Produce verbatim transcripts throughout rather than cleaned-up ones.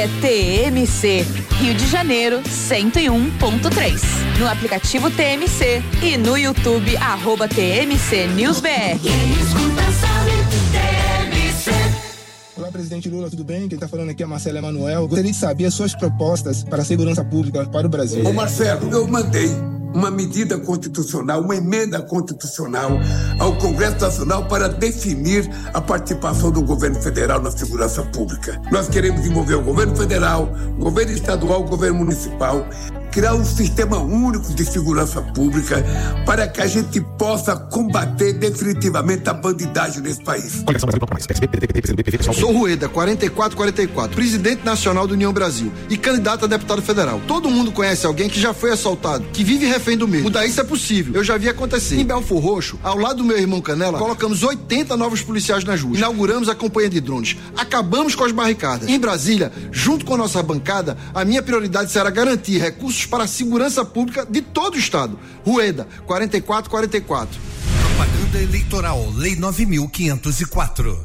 É T M C, Rio de Janeiro, cento e um ponto três. No aplicativo T M C e no YouTube, arroba T M C News B R. Olá, presidente Lula, tudo bem? Quem está falando aqui é Marcelo Emanuel. Gostaria de saber as suas propostas para a segurança pública para o Brasil. Ô Marcelo, eu mandei uma medida constitucional, uma emenda constitucional ao Congresso Nacional para definir a participação do governo federal na segurança pública. Nós queremos envolver o governo federal, o governo estadual, o governo municipal, criar um sistema único de segurança pública para que a gente possa combater definitivamente a bandidagem nesse país. Sou Rueda, quarenta e quatro quarenta e quatro, presidente nacional do União Brasil e candidato a deputado federal. Todo mundo conhece alguém que já foi assaltado, que vive refém do medo. Mudar isso é possível, eu já vi acontecer. Em Belfor Roxo, ao lado do meu irmão Canela, colocamos oitenta novos policiais nas ruas. Inauguramos a campanha de drones. Acabamos com as barricadas. Em Brasília, junto com a nossa bancada, a minha prioridade será garantir recursos para a segurança pública de todo o estado. Rueda, quarenta e quatro quarenta e quatro. Propaganda eleitoral, Lei nove mil quinhentos e quatro.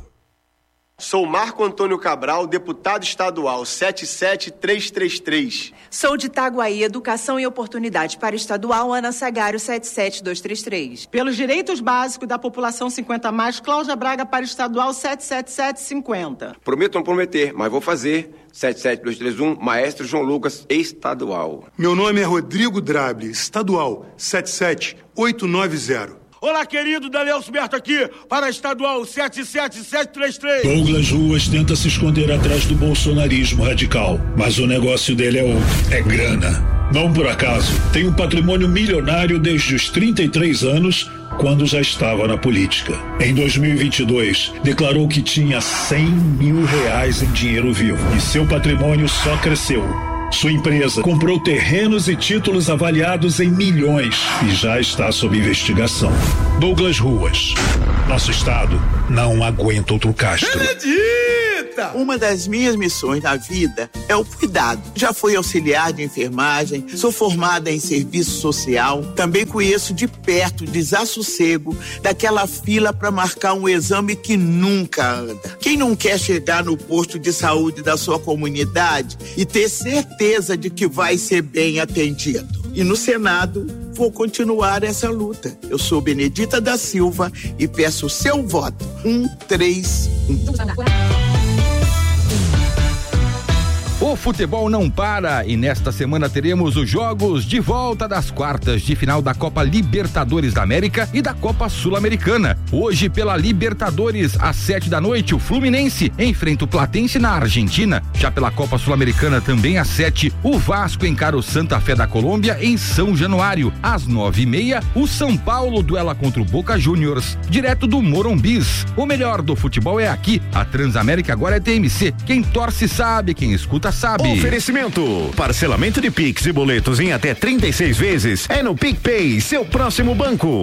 Sou Marco Antônio Cabral, deputado estadual sete sete três três três. Sou de Itaguaí, Educação e Oportunidade para Estadual, Ana Sagário sete sete dois três três. Pelos direitos básicos da população cinquenta mais, Cláudia Braga para Estadual sete sete sete cinco zero. Prometo não prometer, mas vou fazer. sete sete dois três um, Maestro João Lucas, estadual. Meu nome é Rodrigo Drable, estadual sete sete oito nove zero. Olá, querido, Daniel Suberto aqui, para estadual sete sete sete três três. Douglas Ruas tenta se esconder atrás do bolsonarismo radical, mas o negócio dele é outro, é grana. Não por acaso, tem um patrimônio milionário desde os trinta e três anos, quando já estava na política. Em dois mil e vinte e dois, declarou que tinha cem mil reais em dinheiro vivo e seu patrimônio só cresceu. Sua empresa comprou terrenos e títulos avaliados em milhões e já está sob investigação. Douglas Ruas. Nosso estado não aguenta outro Castro. Benedita! Uma das minhas missões na vida é o cuidado. Já fui auxiliar de enfermagem, sou formada em serviço social, também conheço de perto o desassossego daquela fila para marcar um exame que nunca anda. Quem não quer chegar no posto de saúde da sua comunidade e ter certeza de que vai ser bem atendido? E no Senado, vou continuar essa luta. Eu sou Benedita da Silva e peço o seu voto. Um, três, um. O futebol não para e nesta semana teremos os jogos de volta das quartas de final da Copa Libertadores da América e da Copa Sul-Americana. Hoje, pela Libertadores, às sete da noite, o Fluminense enfrenta o Platense na Argentina. Já pela Copa Sul-Americana, também às sete, o Vasco encara o Santa Fé da Colômbia em São Januário. Às nove e meia, o São Paulo duela contra o Boca Juniors, direto do Morumbis. O melhor do futebol é aqui. A Transamérica agora é T M C. Quem torce sabe, quem escuta sabe. Oferecimento, parcelamento de Pix e boletos em até trinta e seis vezes é no PicPay, seu próximo banco.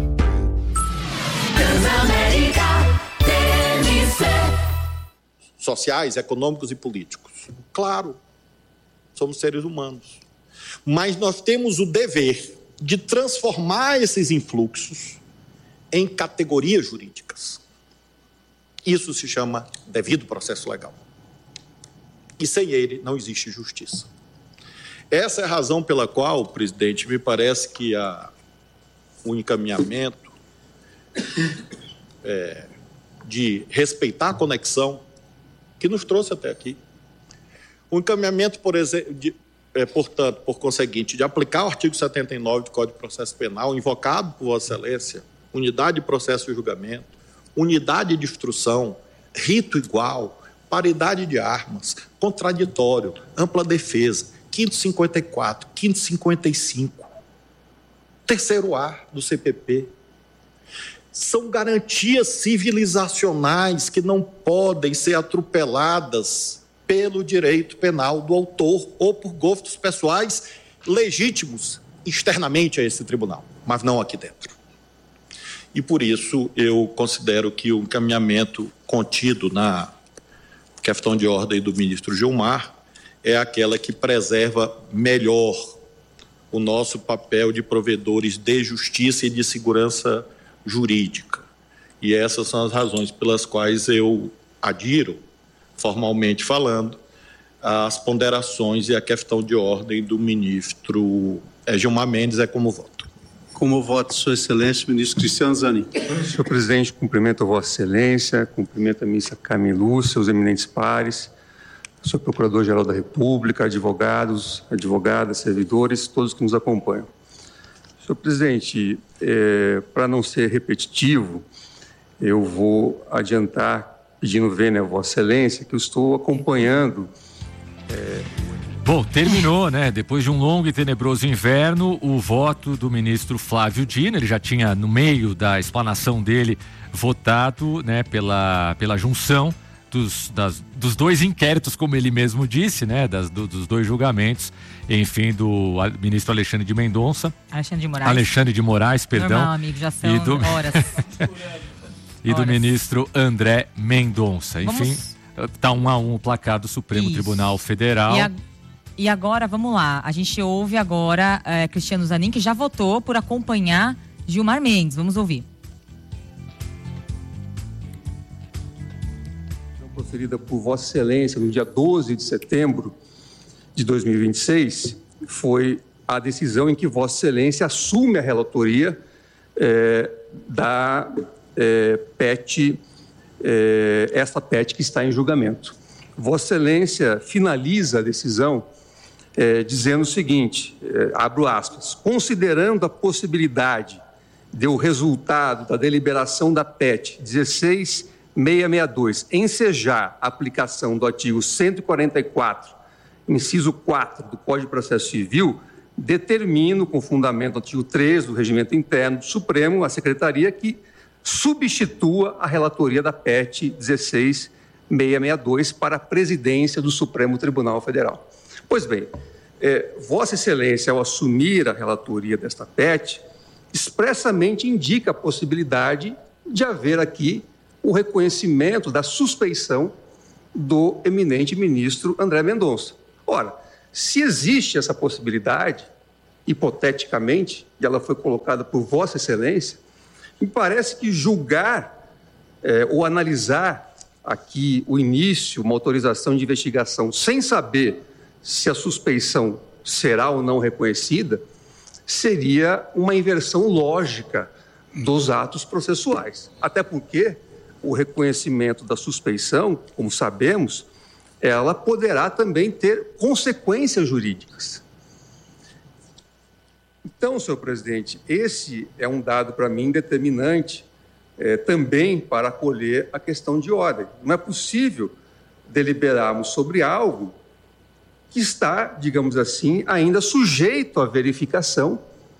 Transamérica, T M C. Sociais, econômicos e políticos. Claro, somos seres humanos. Mas nós temos o dever de transformar esses influxos em categorias jurídicas. Isso se chama devido processo legal. E sem ele não existe justiça. Essa é a razão pela qual, presidente, me parece que a, o encaminhamento é, de respeitar a conexão que nos trouxe até aqui, o encaminhamento, por exemplo, de, é, portanto, por conseguinte, de aplicar o artigo setenta e nove do Código de Processo Penal, invocado por Vossa Excelência, unidade de processo e julgamento, unidade de instrução, rito igual, paridade de armas, contraditório, ampla defesa, quinto cinquenta e quatro, quinto cinquenta e cinco, terceiro A do C P P. São garantias civilizacionais que não podem ser atropeladas pelo direito penal do autor ou por gostos pessoais legítimos externamente a esse tribunal, mas não aqui dentro. E por isso eu considero que o encaminhamento contido na questão de ordem do ministro Gilmar é aquela que preserva melhor o nosso papel de provedores de justiça e de segurança jurídica. E essas são as razões pelas quais eu adiro, formalmente falando, as ponderações e a questão de ordem do ministro Gilmar Mendes. É como voto. Como voto, Sua Excelência, ministro Cristiano Zanin. Senhor presidente, cumprimento a Vossa Excelência, cumprimento a ministra Carmen Lúcia, seus eminentes pares, senhor Procurador-Geral da República, advogados, advogadas, servidores, todos que nos acompanham. Senhor presidente, é, para não ser repetitivo, eu vou adiantar, pedindo vênia a Vossa Excelência, que eu estou acompanhando. É... Bom, terminou, né? Depois de um longo e tenebroso inverno, o voto do ministro Flávio Dino, ele já tinha, no meio da explanação dele, votado, né, pela, pela junção dos, das, dos dois inquéritos, como ele mesmo disse, né, das, do, dos dois julgamentos, enfim, do ministro Alexandre de Mendonça. Alexandre de Moraes. Alexandre de Moraes, perdão. Normal, amigo, já são e do, horas. e do horas. ministro André Mendonça. Enfim, Vamos... tá um a um o placar do Supremo Isso. Tribunal Federal. E, a... e agora, vamos lá, a gente ouve agora é, Cristiano Zanin, que já votou por acompanhar Gilmar Mendes. Vamos ouvir. Proferida por Vossa Excelência no dia doze de setembro de dois mil e vinte e seis, foi a decisão em que Vossa Excelência assume a relatoria eh, da eh, P E T, eh, esta P E T que está em julgamento. Vossa Excelência finaliza a decisão eh, dizendo o seguinte, eh, abro aspas, considerando a possibilidade de o resultado da deliberação da P E T dezesseis mil seiscentos e sessenta e dois ensejar a aplicação do artigo cento e quarenta e quatro, inciso quatro do Código de Processo Civil, determino, com fundamento no artigo treze do Regimento Interno do Supremo, a Secretaria que substitua a relatoria da P E T dezesseis mil seiscentos e sessenta e dois para a presidência do Supremo Tribunal Federal. Pois bem, eh, Vossa Excelência, ao assumir a relatoria desta P E T, expressamente indica a possibilidade de haver aqui o reconhecimento da suspeição do eminente ministro André Mendonça. Ora, se existe essa possibilidade, hipoteticamente, e ela foi colocada por Vossa Excelência, me parece que julgar eh, ou analisar aqui o início, uma autorização de investigação, sem saber se a suspeição será ou não reconhecida, seria uma inversão lógica dos atos processuais. Até porque o reconhecimento da suspeição, como sabemos, ela poderá também ter consequências jurídicas. Então, senhor presidente, esse é um dado para mim determinante é, também para acolher a questão de ordem. Não é possível deliberarmos sobre algo que está, digamos assim, ainda sujeito à verificação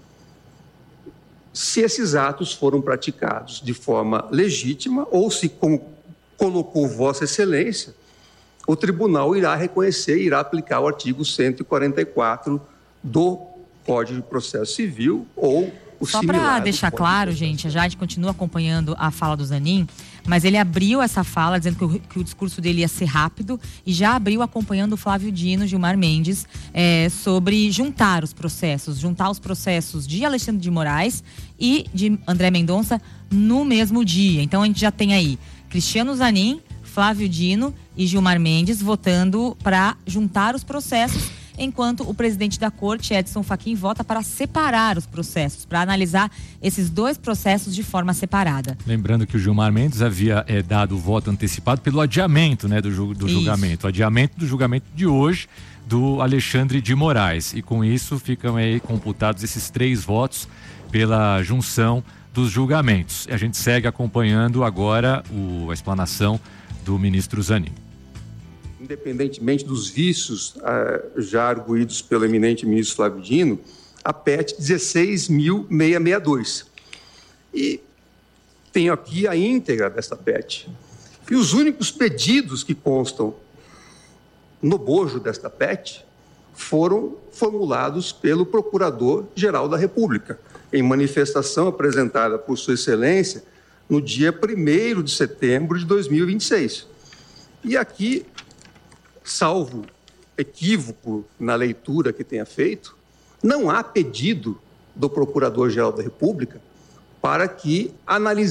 se esses atos foram praticados de forma legítima ou se, como colocou Vossa Excelência, o tribunal irá reconhecer e irá aplicar o artigo cento e quarenta e quatro do Código de Processo Civil ou o Só similar. Só para deixar claro, gente, a Jade continua acompanhando a fala do Zanin, mas ele abriu essa fala dizendo que o, que o discurso dele ia ser rápido e já abriu acompanhando o Flávio Dino, Gilmar Mendes, é, sobre juntar os processos, juntar os processos de Alexandre de Moraes e de André Mendonça no mesmo dia. Então a gente já tem aí Cristiano Zanin, Flávio Dino e Gilmar Mendes votando para juntar os processos, enquanto o presidente da corte, Edson Fachin, vota para separar os processos, para analisar esses dois processos de forma separada. Lembrando que o Gilmar Mendes havia é, dado o voto antecipado pelo adiamento, né, do, ju- do julgamento. O adiamento do julgamento de hoje do Alexandre de Moraes. E com isso ficam aí computados esses três votos pela junção dos julgamentos. A gente segue acompanhando agora o, a explanação do ministro Zanin. Independentemente dos vícios ah, já arguídos pelo eminente ministro Flávio Dino, a P E T dezesseis mil seiscentos e sessenta e dois. E tenho aqui a íntegra desta P E T. E os únicos pedidos que constam no bojo desta P E T foram formulados pelo Procurador-Geral da República, em manifestação apresentada por Sua Excelência no dia primeiro de setembro de dois mil e vinte e seis. E aqui, salvo equívoco na leitura que tenha feito, não há pedido do Procurador-Geral da República para que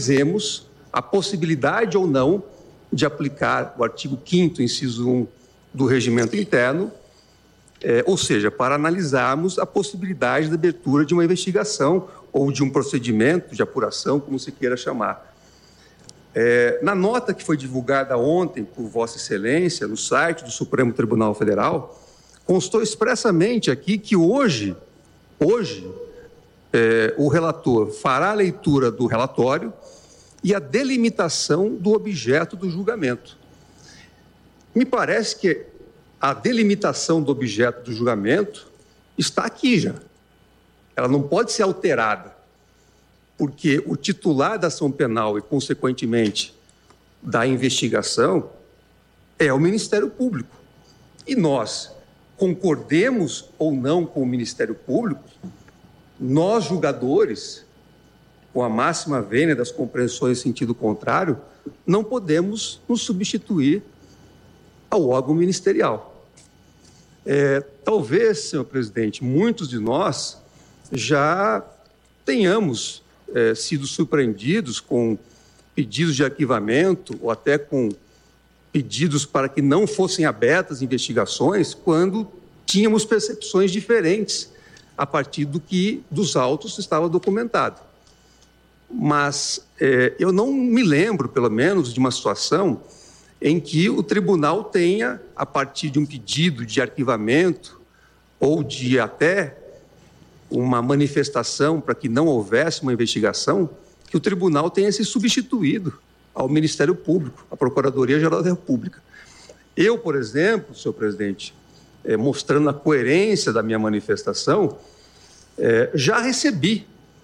analisemos a possibilidade ou não de aplicar o artigo quinto, inciso um do regimento interno, é, ou seja, para analisarmos a possibilidade da abertura de uma investigação ou de um procedimento de apuração, como se queira chamar. É, na nota que foi divulgada ontem por Vossa Excelência, no site do Supremo Tribunal Federal, constou expressamente aqui que hoje, hoje, é, o relator fará a leitura do relatório e a delimitação do objeto do julgamento. Me parece que a delimitação do objeto do julgamento está aqui já. Ela não pode ser alterada, porque o titular da ação penal e, consequentemente, da investigação é o Ministério Público. E nós, concordemos ou não com o Ministério Público, nós, julgadores, com a máxima vênia das compreensões em sentido contrário, não podemos nos substituir ao órgão ministerial. É, talvez, senhor presidente, muitos de nós já tenhamos é, sido surpreendidos com pedidos de arquivamento ou até com pedidos para que não fossem abertas investigações quando tínhamos percepções diferentes a partir do que dos autos estava documentado. Mas é, eu não me lembro, pelo menos, de uma situação em que o tribunal tenha, a partir de um pedido de arquivamento ou de até uma manifestação para que não houvesse uma investigação, que o tribunal tenha se substituído ao Ministério Público, à Procuradoria-Geral da República. Eu, por exemplo, senhor presidente, é, mostrando a coerência da minha manifestação, é, já recebi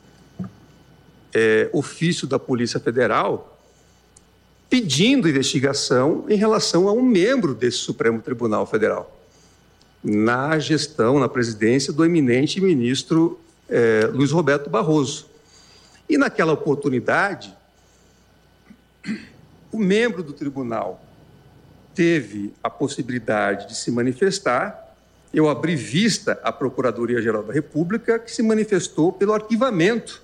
é, ofício da Polícia Federal pedindo investigação em relação a um membro desse Supremo Tribunal Federal, na gestão, na presidência do eminente ministro eh, Luiz Roberto Barroso. E naquela oportunidade, o membro do tribunal teve a possibilidade de se manifestar. Eu abri vista à Procuradoria-Geral da República, que se manifestou pelo arquivamento